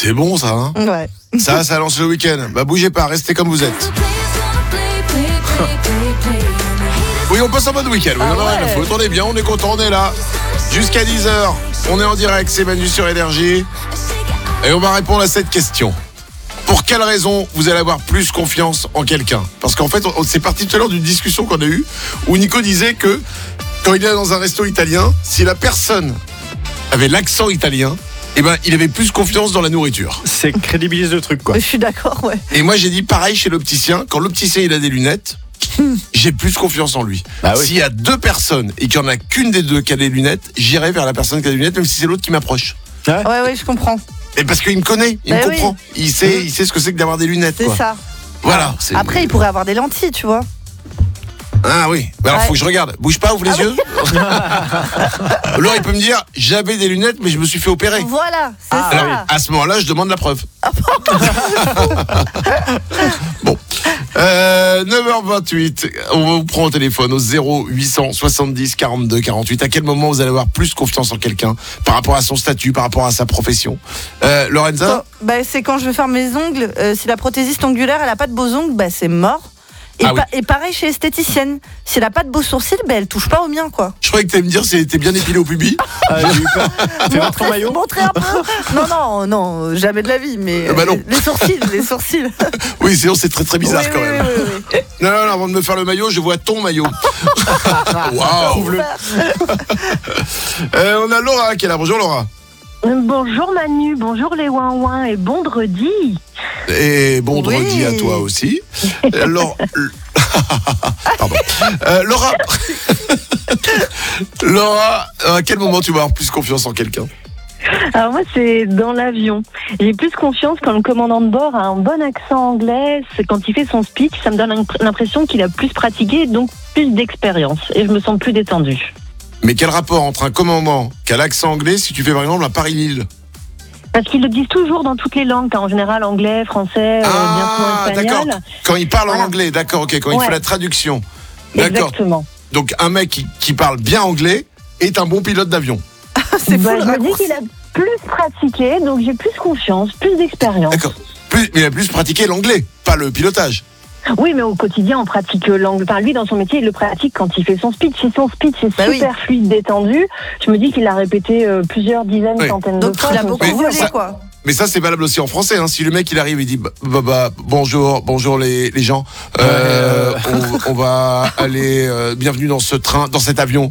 C'est bon ça, hein. Ouais. Ça lance le week-end. Bah bougez pas, restez comme vous êtes. Oui, on passe en mode week-end. Oui, on a rien à foutre. On est bien, on est content, on est là. Jusqu'à 10h, on est en direct, c'est Manu sur Énergie. Et on va répondre à cette question. Pour quelle raison vous allez avoir plus confiance en quelqu'un ? Parce qu'en fait, c'est parti tout à l'heure d'une discussion qu'on a eue où Nico disait que quand il est dans un resto italien, si la personne avait l'accent italien, eh ben, il avait plus confiance dans la nourriture. C'est crédibilise le truc, quoi. Je suis d'accord, ouais. Et moi, j'ai dit pareil chez l'opticien. Quand l'opticien, il a des lunettes, j'ai plus confiance en lui. Bah oui. S'il y a deux personnes et qu'il n'y en a qu'une des deux qui a des lunettes, j'irai vers la personne qui a des lunettes, même si c'est l'autre qui m'approche. Ouais, je comprends. Et parce qu'il me connaît, il me comprend. Il sait ce que c'est que d'avoir des lunettes. C'est quoi. ça. Voilà. Après, il pourrait avoir des lentilles, tu vois. Ah oui. Bah alors, faut que je regarde. Bouge pas, ouvre les yeux. Laure, il peut me dire, j'avais des lunettes, mais je me suis fait opérer. Voilà, c'est ça. Alors, à ce moment-là, je demande la preuve. Bon. 9h28, on vous prend au téléphone au 0800 70 42 48. À quel moment vous allez avoir plus confiance en quelqu'un par rapport à son statut, par rapport à sa profession? Lorenza? C'est quand je veux faire mes ongles. Si la prothésiste ongulaire elle a pas de beaux ongles, c'est mort. Et pareil chez l'esthéticienne. Si elle a pas de beaux sourcils, elle touche pas aux miens, quoi. Je croyais que tu allais me dire si t'es bien épilé au pubis. J'ai eu peur. Fais voir ton maillot. Montrer un peu. Non, jamais de la vie. Mais non. les sourcils. Oui, sinon c'est très très bizarre quand même. Oui. Non, avant de me faire le maillot, je vois ton maillot. Waouh. On a Laura qui est là. Bonjour Laura. Bonjour Manu, bonjour les ouin-ouin et bon vendredi. Et bon vendredi à toi aussi. Pardon. Laura, à quel moment tu vas avoir plus confiance en quelqu'un ? Alors moi c'est dans l'avion. J'ai plus confiance quand le commandant de bord a un bon accent anglais. C'est quand il fait son speech, ça me donne l'impression qu'il a plus pratiqué, donc plus d'expérience. Et je me sens plus détendue. Mais quel rapport entre un commandant qui a l'accent anglais si tu fais par exemple à Paris-Lille ? Parce qu'ils le disent toujours dans toutes les langues, en général anglais, français, bien espagnol. D'accord. Quand il parle en anglais, d'accord, ok. Quand il fait la traduction, d'accord. Exactement. Donc un mec qui parle bien anglais est un bon pilote d'avion. C'est fou. Je me dis qu'il a plus pratiqué, donc j'ai plus confiance, plus d'expérience. D'accord. Il a plus pratiqué l'anglais, pas le pilotage. Oui, mais au quotidien, on pratique l'anglais. Enfin, lui, dans son métier, il le pratique quand il fait son speech. Si son speech est super fluide, détendu, je me dis qu'il l'a répété plusieurs dizaines, centaines de fois. Il a beaucoup volé, quoi. Mais ça, c'est valable aussi en français. Hein. Si le mec, il arrive et dit bonjour les gens, on va aller, bienvenue dans ce train, dans cet avion.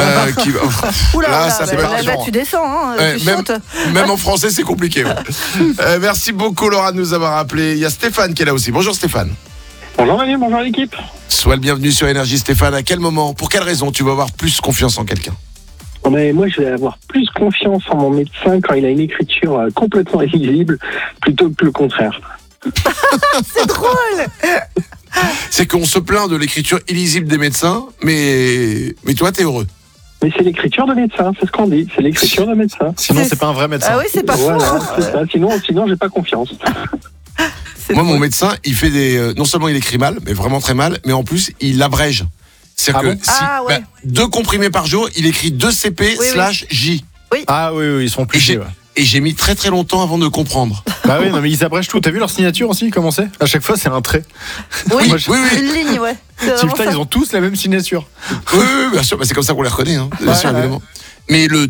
Ça peut là, tu descends, tu sautes. Même en français, c'est compliqué. Merci beaucoup, Laura, de nous avoir appelé. Il y a Stéphane qui est là aussi. Bonjour Stéphane. Bonjour Manu, bonjour l'équipe. Sois le bienvenu sur Énergie Stéphane. À quel moment, pour quelle raison tu vas avoir plus confiance en quelqu'un ? Moi, je vais avoir plus confiance en mon médecin quand il a une écriture complètement illisible plutôt que le contraire. C'est drôle. C'est qu'on se plaint de l'écriture illisible des médecins, mais toi, t'es heureux. Mais c'est l'écriture de médecin, c'est ce qu'on dit. C'est l'écriture de médecin. Sinon, c'est pas un vrai médecin. Ah oui, c'est pas faux. C'est ça. Sinon, j'ai pas confiance. Moi, mon médecin, il fait non seulement il écrit mal, mais vraiment très mal, mais en plus, il abrège. C'est-à-dire que 2 comprimés par jour, il écrit 2 CP/J. Oui. Ah oui, ils sont plus. Et j'ai mis très très longtemps avant de comprendre. Bah oui, non mais ils abrègent tout. T'as vu leur signature aussi, comment c'est ? À chaque fois, c'est un trait. Oui, une ligne, ouais. Putain, ils ont tous la même signature. Oui, bien sûr. C'est comme ça qu'on les reconnaît, hein. Bien sûr, évidemment. Mais le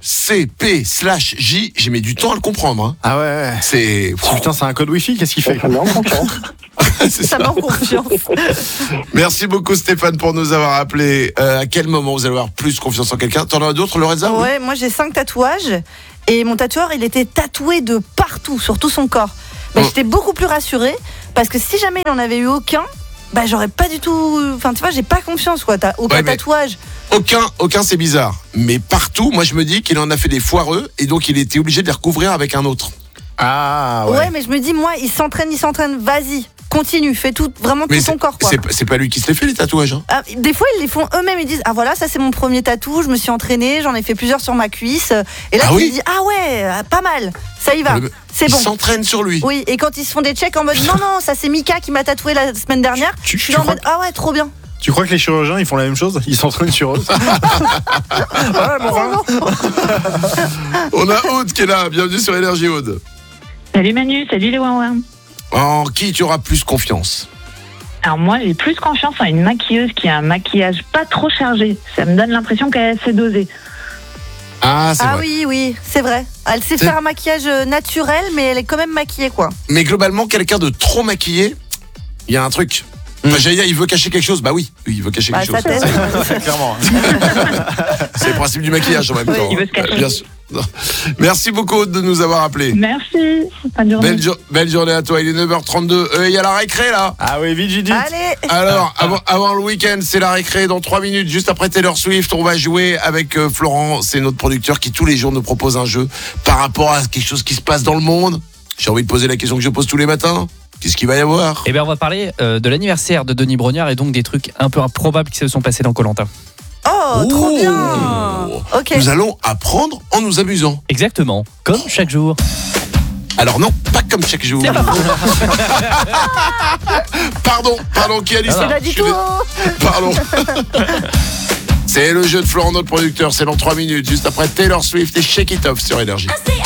2CP/J, j'ai mis du temps à le comprendre. Hein. Ah ouais. C'est... Putain, c'est un code Wi-Fi, qu'est-ce qu'il fait ? Ça met en confiance. Ça met en confiance. Merci beaucoup Stéphane pour nous avoir appelé. À quel moment vous allez avoir plus confiance en quelqu'un ? T'en as d'autres, Lorenza ? Ouais, moi j'ai 5 tatouages. Et mon tatoueur, il était tatoué de partout, sur tout son corps. J'étais beaucoup plus rassurée, parce que si jamais il n'en avait eu aucun, j'aurais pas du tout... Enfin, tu vois, j'ai pas confiance, quoi. T'as aucun tatouage. Aucun, c'est bizarre. Mais partout, moi je me dis qu'il en a fait des foireux, et donc il était obligé de les recouvrir avec un autre. Ah ouais. Ouais, mais je me dis, moi, il s'entraîne, vas-y. Continue, fais tout, vraiment tout ton corps, quoi. C'est pas lui qui se les fait, les tatouages, hein. Des fois, ils les font eux-mêmes, ils disent, voilà, ça c'est mon premier tatou, je me suis entraîné, j'en ai fait plusieurs sur ma cuisse. Et là, tu te dis, pas mal, ça y va, c'est bon. Ils s'entraînent sur lui. Oui, et quand ils se font des checks en mode, non, ça c'est Mika qui m'a tatoué la semaine dernière, je suis en mode, trop bien. Tu crois que les chirurgiens, ils font la même chose ? Ils s'entraînent sur eux. On a Aude qui est là, bienvenue sur Énergie Aude. Salut Manu, salut les Ouin. En qui tu auras plus confiance? Alors moi, j'ai plus confiance en une maquilleuse qui a un maquillage pas trop chargé. Ça me donne l'impression qu'elle sait doser. Ah, c'est vrai. Oui, c'est vrai. Elle sait faire un maquillage naturel, mais elle est quand même maquillée, quoi. Mais globalement, quelqu'un de trop maquillé, il y a un truc. Enfin, j'allais dire, il veut cacher quelque chose. Bah oui, il veut cacher quelque Sa chose. tête. Clairement. C'est le principe du maquillage en même temps. il veut se cacher. Bien sûr. Merci beaucoup de nous avoir appelés. Merci, bonne journée. Belle journée à toi, il est 9h32. Il y a la récré là. Ah oui, vite, vite. Allez. Alors, avant le week-end, c'est la récré dans 3 minutes, juste après Taylor Swift. On va jouer avec Florent, c'est notre producteur qui tous les jours nous propose un jeu par rapport à quelque chose qui se passe dans le monde. J'ai envie de poser la question que je pose tous les matins. Qu'est-ce qu'il va y avoir? Eh bien, on va parler de l'anniversaire de Denis Brognard et donc des trucs un peu improbables qui se sont passés dans Koh-Lanta. Oh, trop bien. Ok. Nous allons apprendre en nous amusant. Exactement, comme chaque jour. Alors non, pas comme chaque jour. C'est pas faux. Pardon, qui a dit ça? C'est pas du tout. Pardon. C'est le jeu de Florent, notre producteur. C'est dans 3 minutes, juste après Taylor Swift et Shake It Off sur Énergie. I see